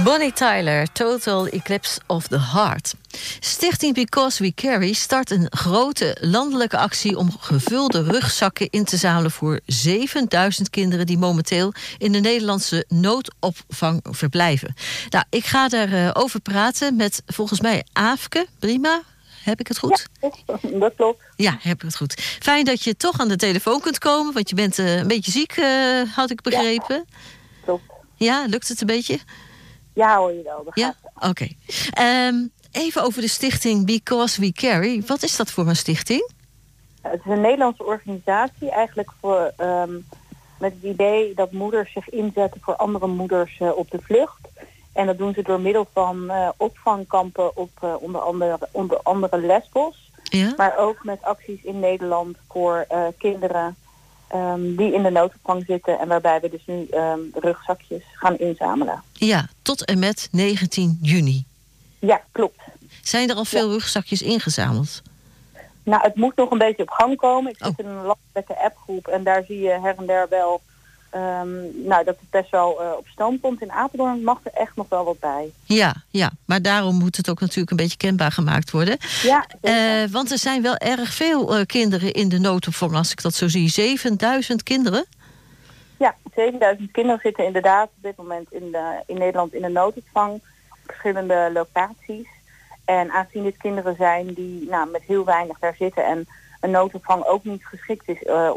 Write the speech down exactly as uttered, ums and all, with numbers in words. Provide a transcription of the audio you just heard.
Bonnie Tyler, Total Eclipse of the Heart. Stichting Because We Carry start een grote landelijke actie om gevulde rugzakken in te zamelen voor zevenduizend kinderen die momenteel in de Nederlandse noodopvang verblijven. Nou, ik ga daarover over praten met volgens mij Aafke. Prima. Heb ik het goed? Ja, dat klopt. Ja, heb ik het goed. Fijn dat je toch aan de telefoon kunt komen, want je bent uh, een beetje ziek, uh, had ik begrepen. Ja, klopt. Ja, lukt het een beetje? Ja, hoor je wel. Ja? Oké. Okay. Um, even over de stichting Because We Carry. Wat is dat voor een stichting? Het is een Nederlandse organisatie, eigenlijk voor, um, met het idee dat moeders zich inzetten voor andere moeders uh, op de vlucht. En dat doen ze door middel van uh, opvangkampen op uh, onder, andere, onder andere Lesbos. Ja? Maar ook met acties in Nederland voor uh, kinderen um, die in de noodopvang zitten. En waarbij we dus nu um, rugzakjes gaan inzamelen. Ja, tot en met negentien juni. Ja, klopt. Zijn er al veel ja. rugzakjes ingezameld? Nou, het moet nog een beetje op gang komen. Ik zit oh. in een landelijke appgroep en daar zie je her en der wel Um, nou, dat het best wel uh, op stand komt. In Apeldoorn mag er echt nog wel wat bij. Ja, ja, maar daarom moet het ook natuurlijk een beetje kenbaar gemaakt worden. Ja, uh, want er zijn wel erg veel uh, kinderen in de noodopvang, als ik dat zo zie. zevenduizend kinderen? Ja, zevenduizend kinderen zitten inderdaad op dit moment in, de, in Nederland in de noodopvang. Op verschillende locaties. En aangezien dit kinderen zijn die nou, met heel weinig daar zitten en een noodopvang ook niet geschikt is uh,